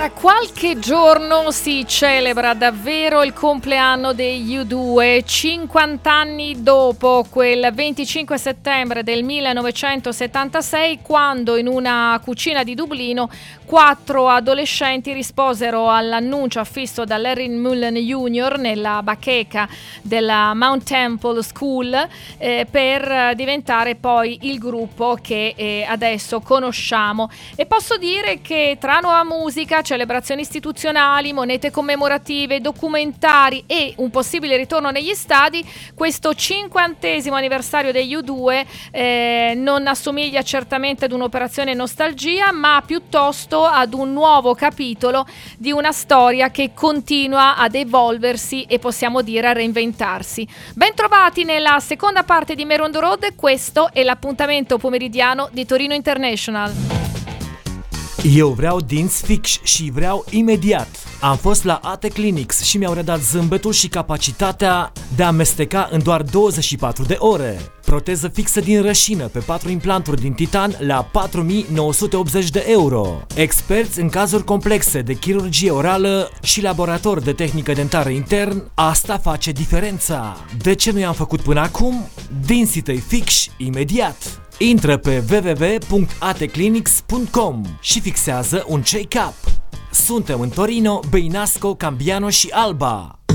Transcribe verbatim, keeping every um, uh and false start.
Tra qualche giorno si celebra davvero il compleanno degli U due, cinquanta anni dopo quel venticinque settembre del millenovecentosettantasei, quando in una cucina di Dublino quattro adolescenti risposero all'annuncio affisso da Larry Mullen junior nella bacheca della Mount Temple School eh, per diventare poi il gruppo che eh, adesso conosciamo. E posso dire che tra nuova musica, celebrazioni istituzionali, monete commemorative, documentari e un possibile ritorno negli stadi, questo cinquantesimo anniversario degli U due eh, non assomiglia certamente ad un'operazione nostalgia, ma piuttosto ad un nuovo capitolo di una storia che continua ad evolversi e possiamo dire a reinventarsi. Bentrovati nella seconda parte di Merondo Road, questo è l'appuntamento pomeridiano di Torino International. Eu vreau dinți fix și vreau imediat. Am fost la A T Clinics și mi-au redat zâmbetul și capacitatea de a amesteca în doar douăzeci și patru de ore. Proteză fixă din rășină pe patru implanturi din titan la patru mii nouă sute optzeci de euro. Experți în cazuri complexe de chirurgie orală și laborator de tehnică dentară intern, asta face diferența. De ce nu i-am făcut până acum? Dinții tăi fix imediat. Intră pe w w w punct a t clinics punct com și fixează un check-up. Suntem în Torino, Băinasco, Cambiano și Alba.